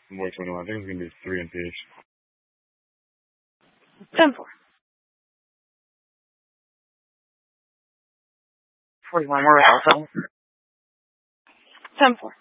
Boy 21. I think it's going to be 3 and PH. 10-4. 41 more also. 10-4.